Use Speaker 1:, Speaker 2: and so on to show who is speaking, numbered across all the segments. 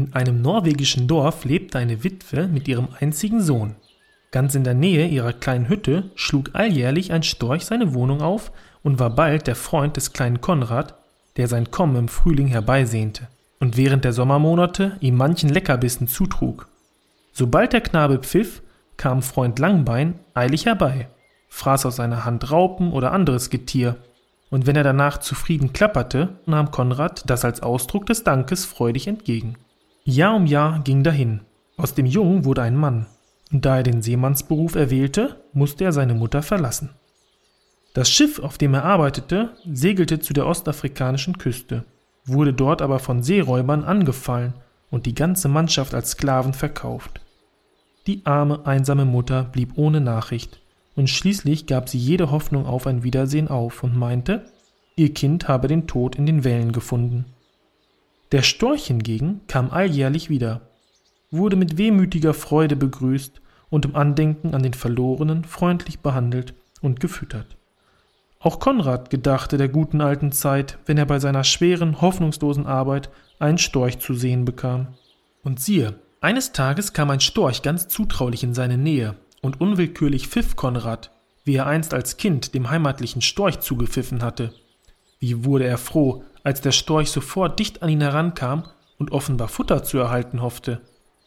Speaker 1: In einem norwegischen Dorf lebte eine Witwe mit ihrem einzigen Sohn. Ganz in der Nähe ihrer kleinen Hütte schlug alljährlich ein Storch seine Wohnung auf und war bald der Freund des kleinen Konrad, der sein Kommen im Frühling herbeisehnte und während der Sommermonate ihm manchen Leckerbissen zutrug. Sobald der Knabe pfiff, kam Freund Langbein eilig herbei, fraß aus seiner Hand Raupen oder anderes Getier, und wenn er danach zufrieden klapperte, nahm Konrad das als Ausdruck des Dankes freudig entgegen. Jahr um Jahr ging dahin. Aus dem Jungen wurde ein Mann, und da er den Seemannsberuf erwählte, musste er seine Mutter verlassen. Das Schiff, auf dem er arbeitete, segelte zu der ostafrikanischen Küste, wurde dort aber von Seeräubern angefallen und die ganze Mannschaft als Sklaven verkauft. Die arme, einsame Mutter blieb ohne Nachricht, und schließlich gab sie jede Hoffnung auf ein Wiedersehen auf und meinte, ihr Kind habe den Tod in den Wellen gefunden. Der Storch hingegen kam alljährlich wieder, wurde mit wehmütiger Freude begrüßt und im Andenken an den Verlorenen freundlich behandelt und gefüttert. Auch Konrad gedachte der guten alten Zeit, wenn er bei seiner schweren, hoffnungslosen Arbeit einen Storch zu sehen bekam. Und siehe, eines Tages kam ein Storch ganz zutraulich in seine Nähe, und unwillkürlich pfiff Konrad, wie er einst als Kind dem heimatlichen Storch zugepfiffen hatte. Wie wurde er froh, als der Storch sofort dicht an ihn herankam und offenbar Futter zu erhalten hoffte.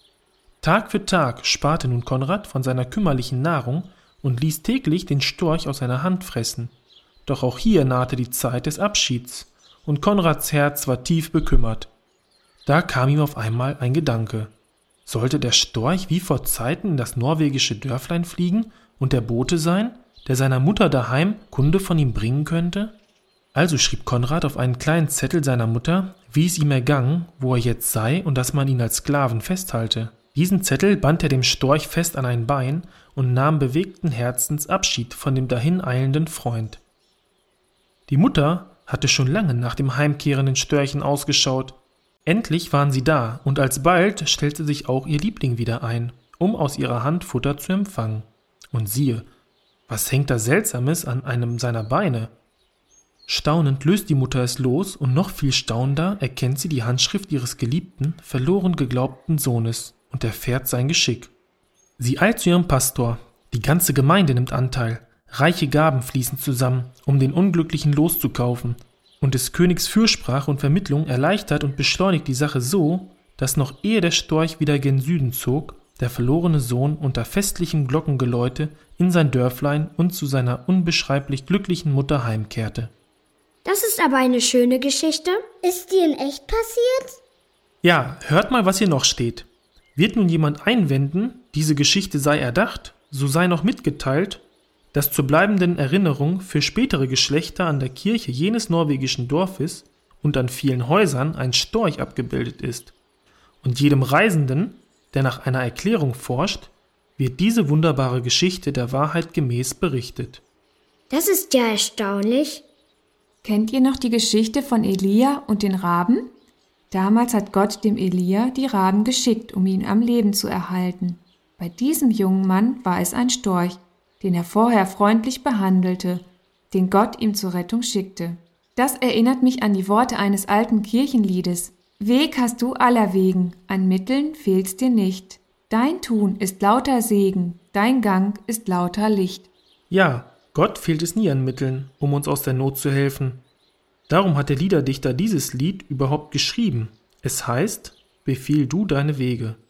Speaker 1: Tag für Tag sparte nun Konrad von seiner kümmerlichen Nahrung und ließ täglich den Storch aus seiner Hand fressen. Doch auch hier nahte die Zeit des Abschieds, und Konrads Herz war tief bekümmert. Da kam ihm auf einmal ein Gedanke. Sollte der Storch wie vor Zeiten in das norwegische Dörflein fliegen und der Bote sein, der seiner Mutter daheim Kunde von ihm bringen könnte? Also schrieb Konrad auf einen kleinen Zettel seiner Mutter, wie es ihm ergangen, wo er jetzt sei und dass man ihn als Sklaven festhalte. Diesen Zettel band er dem Storch fest an ein Bein und nahm bewegten Herzens Abschied von dem dahin eilenden Freund. Die Mutter hatte schon lange nach dem heimkehrenden Störchen ausgeschaut. Endlich waren sie da, und alsbald stellte sich auch ihr Liebling wieder ein, um aus ihrer Hand Futter zu empfangen. Und siehe, was hängt da Seltsames an einem seiner Beine? Staunend löst die Mutter es los, und noch viel staunender erkennt sie die Handschrift ihres geliebten, verloren geglaubten Sohnes und erfährt sein Geschick. Sie eilt zu ihrem Pastor, die ganze Gemeinde nimmt Anteil, reiche Gaben fließen zusammen, um den Unglücklichen loszukaufen, und des Königs Fürsprache und Vermittlung erleichtert und beschleunigt die Sache so, dass noch ehe der Storch wieder gen Süden zog, der verlorene Sohn unter festlichem Glockengeläute in sein Dörflein und zu seiner unbeschreiblich glücklichen Mutter heimkehrte.
Speaker 2: Das ist aber eine schöne Geschichte. Ist die in echt passiert?
Speaker 1: Ja, hört mal, was hier noch steht. Wird nun jemand einwenden, diese Geschichte sei erdacht, so sei noch mitgeteilt, dass zur bleibenden Erinnerung für spätere Geschlechter an der Kirche jenes norwegischen Dorfes und an vielen Häusern ein Storch abgebildet ist. Und jedem Reisenden, der nach einer Erklärung forscht, wird diese wunderbare Geschichte der Wahrheit gemäß berichtet.
Speaker 2: Das ist ja erstaunlich.
Speaker 3: Kennt ihr noch die Geschichte von Elia und den Raben? Damals hat Gott dem Elia die Raben geschickt, um ihn am Leben zu erhalten. Bei diesem jungen Mann war es ein Storch, den er vorher freundlich behandelte, den Gott ihm zur Rettung schickte. Das erinnert mich an die Worte eines alten Kirchenliedes. Weg hast du aller Wegen, an Mitteln fehlt's dir nicht. Dein Tun ist lauter Segen, dein Gang ist lauter Licht.
Speaker 1: Ja, Gott fehlt es nie an Mitteln, um uns aus der Not zu helfen. Darum hat der Liederdichter dieses Lied überhaupt geschrieben. Es heißt, befiehl du deine Wege.